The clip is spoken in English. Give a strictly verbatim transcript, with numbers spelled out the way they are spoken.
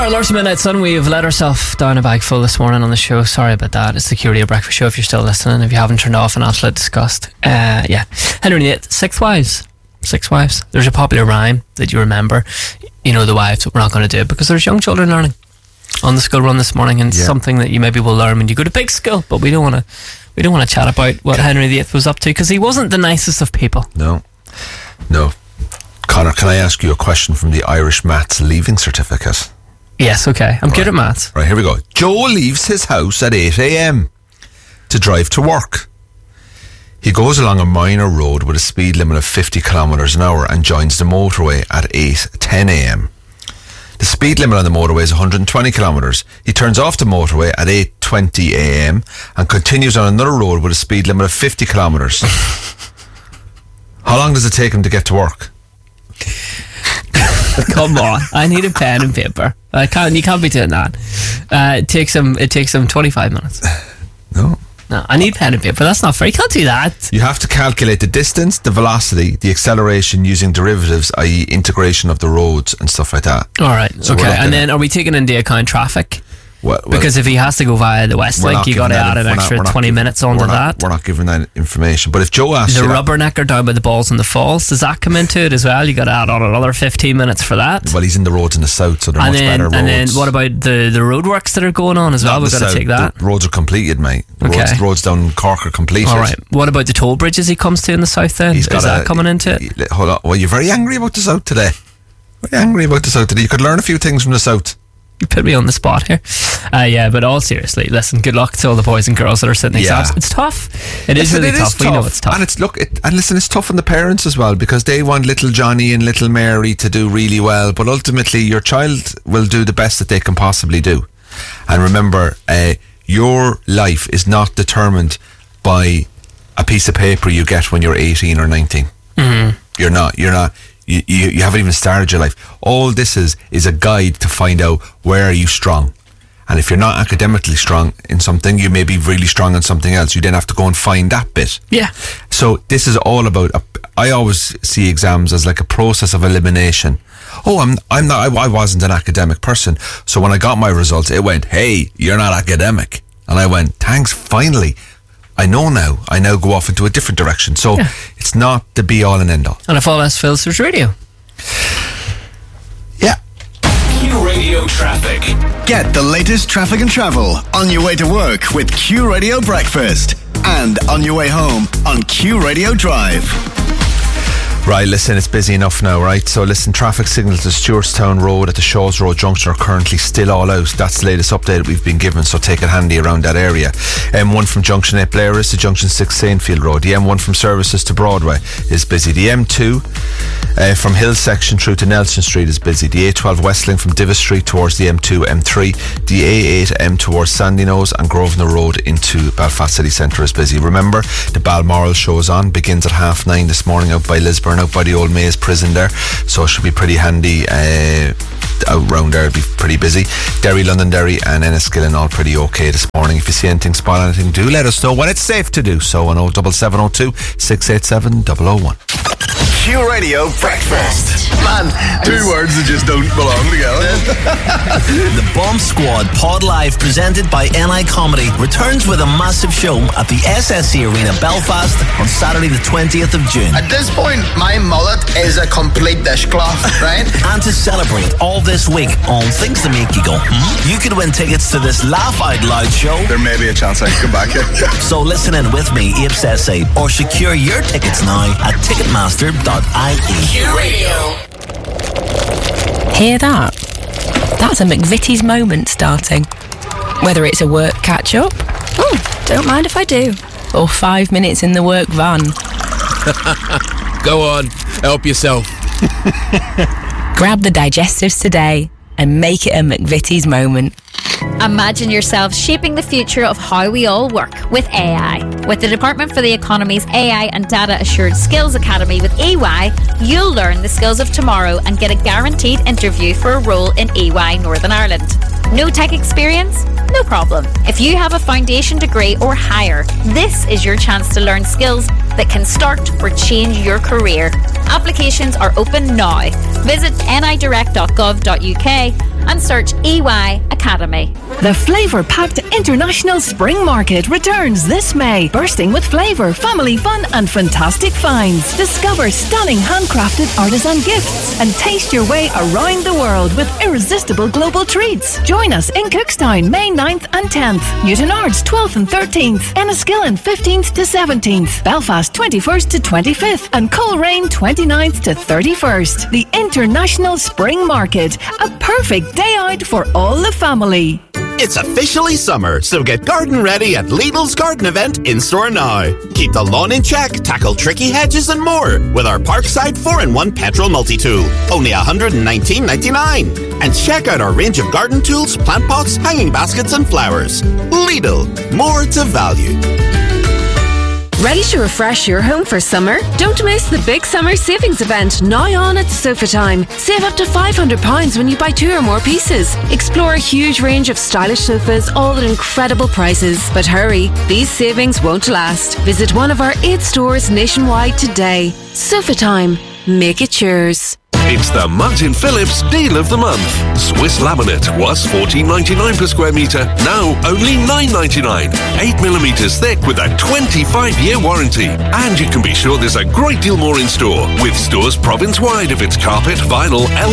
Alright, Lords of Midnight Sun, we've let ourselves down a bag full this morning on the show. Sorry about that. It's the Q Radio Breakfast Show if you're still listening. If you haven't turned off, an absolute disgust. Uh, yeah. Henry and Nate, Six Wives. Six Wives. There's a popular rhyme that you remember. You know the wives, but we're not going to do it because there's young children learning on the school run this morning, and it's yeah. something that you maybe will learn when you go to big school, but we don't want to we don't want to chat about what Henry the Eighth was up to because he wasn't the nicest of people. No. No. Connor, can I ask you a question from the Irish Maths Leaving Certificate? Yes, okay. I'm right. good at maths. Right, here we go. Joe leaves his house at eight a.m. to drive to work. He goes along a minor road with a speed limit of fifty kilometres an hour and joins the motorway at eight ten a.m. The speed limit on the motorway is one hundred twenty kilometres. He turns off the motorway at eight twenty a.m. and continues on another road with a speed limit of fifty kilometres. How long does it take him to get to work? Come on, I need a pen and paper. I can't. You can't be doing that. Uh, it takes him. It takes him twenty-five minutes. No. No, I need pen and paper. That's not fair. You can't do that. You have to calculate the distance, the velocity, the acceleration using derivatives, that is integration of the roads and stuff like that. All right. So okay. And then are we taking into account traffic? Well, well, because if he has to go via the West Link, you got to add an extra not, twenty not, minutes onto we're not, that. We're not giving that information. But if Joe asks the you rubbernecker that, down by the balls and the falls, does that come into it as well? You got to add on another fifteen minutes for that. Well, he's in the roads in the south, so they're and much then, better roads. And then what about the the roadworks that are going on as not well? We've got to south. take that. The roads are completed, mate. The okay. roads, roads down Cork are completed. All right. What about the toll bridges he comes to in the south? Then he's got is a, that coming into he, it? Hold on. Well, you're very angry about the south today. Very angry about the south today. You could learn a few things from the south. You put me on the spot here. Uh, yeah, but all seriously, listen, good luck to all the boys and girls that are sitting exams. Yeah. It's tough. It is listen, really it tough. Is tough. We know it's tough. And it's look, it, and listen, it's tough on the parents as well because they want little Johnny and little Mary to do really well, but ultimately your child will do the best that they can possibly do. And remember, uh, your life is not determined by a piece of paper you get when you're eighteen or nineteen. Mm-hmm. You're not. You're not. You, you you haven't even started your life. All this is is a guide to find out where are you strong. And if you're not academically strong in something, you may be really strong in something else. You then have to go and find that bit. Yeah. So this is all about, a, I always see exams as like a process of elimination. Oh, I'm I'm not, I, I wasn't an academic person. So when I got my results, it went, hey, you're not academic. And I went, thanks, finally. I know now. I now go off into a different direction. So yeah. It's not the be all and end all. And if all else fails, there's radio. Yeah. Q Radio Traffic. Get the latest traffic and travel on your way to work with Q Radio Breakfast and on your way home on Q Radio Drive. Right, listen, it's busy enough now, right? So listen, traffic signals to Stewartstown Road at the Shaws Road junction are currently still all out. That's the latest update we've been given, so take it handy around that area. M one from Junction eight Blairis to Junction six Saintfield Road. The M one from Services to Broadway is busy. The M two uh, from Hill section through to Nelson Street is busy. The A twelve Westlink from Divis Street towards the M two, M three. The A eight M towards Sandyknowes and Grosvenor Road into Belfast City Centre is busy. Remember, the Balmoral show is on, begins at half nine this morning out by Lisburn, out by the old Maze prison there, so it should be pretty handy. Uh, out round there, it'll be pretty busy. Derry, Londonderry and Enniskillen all pretty okay this morning. If you see anything, spot anything, do let us know when it's safe to do so on oh seven seven oh two, six eight seven, oh oh one. Q Radio Breakfast. Man, two words that just don't belong together. The Bomb Squad Pod Live, presented by N I Comedy, returns with a massive show at the S S C Arena Belfast on Saturday the twentieth of June. At this point, my mullet is a complete dishcloth, right? And to celebrate all this week on Things to Make You Go, hmm? you could win tickets to this Laugh Out Loud show. There may be a chance I can come back here. So listen in with me, Apes Essay, or secure your tickets now at ticketmaster dot I E. Q Radio. Hear that? That's a McVitie's moment starting. Whether it's a work catch-up, oh, don't mind if I do, or five minutes in the work van. Go on, help yourself. Grab the digestives today and make it a McVitie's moment. Imagine yourself shaping the future of how we all work with A I. With the Department for the Economy's A I and Data Assured Skills Academy with E Y, you'll learn the skills of tomorrow and get a guaranteed interview for a role in E Y Northern Ireland. No tech experience? No problem. If you have a foundation degree or higher, this is your chance to learn skills that can start or change your career. Applications are open now. Visit n i direct dot gov dot u k and search E Y Academy. The flavour-packed International Spring Market returns this May, bursting with flavour, family fun and fantastic finds. Discover stunning handcrafted artisan gifts and taste your way around the world with irresistible global treats. Join us in Cookstown May ninth and tenth, Newtonards twelfth and thirteenth, Enniskillen fifteenth to seventeenth, Belfast twenty-first to twenty-fifth and Coleraine twenty-ninth to thirty-first. The International Spring Market, a perfect day out for all the family. It's officially summer, so get garden ready at Lidl's garden event in store now. Keep the lawn in check, tackle tricky hedges and more with our Parkside four in one petrol multi-tool. Only one hundred nineteen ninety-nine. And check out our range of garden tools, plant pots, hanging baskets and flowers. Lidl, more to value. Ready to refresh your home for summer? Don't miss the big summer savings event now on at Sofa Time. Save up to five hundred pounds when you buy two or more pieces. Explore a huge range of stylish sofas, all at incredible prices. But hurry, these savings won't last. Visit one of our eight stores nationwide today. Sofa Time. Make it yours. It's the Martin Phillips Deal of the Month. Swiss laminate was fourteen ninety-nine per square metre, now only nine ninety-nine. eight millimetres thick with a twenty-five year warranty. And you can be sure there's a great deal more in store, with stores province-wide if it's carpet, vinyl, L